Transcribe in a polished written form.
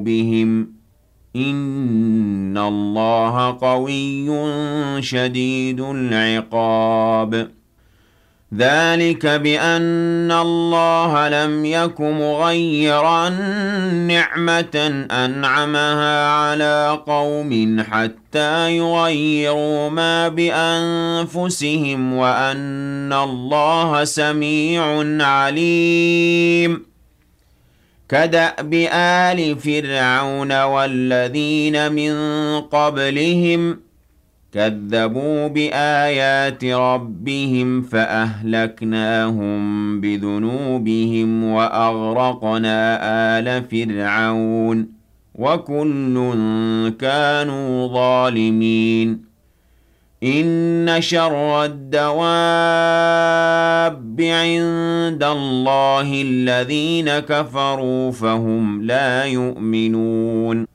بِهِمْ ۚ إِنَّ اللَّهَ قَوِيٌّ شَدِيدُ الْعِقَابِ ذَلِكَ بِأَنَّ اللَّهَ لَمْ يَكُ مُغَيِّرًا نِّعْمَةً أَنْعَمَهَا عَلَىٰ قَوْمٍ حَتَّىٰ يُغَيِّرُوا مَا بِأَنفُسِهِمْ وَأَنَّ اللَّهَ سَمِيعٌ عَلِيمٌ كَدَأْبِ آلِ فِرْعَوْنَ وَالَّذِينَ مِن قَبْلِهِمْ ۚ كَذَّبُوا بِآيَاتِ رَبِّهِمْ فَأَهْلَكْنَاهُم بِذُنُوبِهِمْ وَأَغْرَقْنَا آلَ فِرْعَوْنَ ۚ وَكُلٌّ كَانُوا ظَالِمِينَ إِنَّ شَرَّ الدَّوَابِّ عِندَ اللَّهِ الَّذِينَ كَفَرُوا فَهُمْ لَا يُؤْمِنُونَ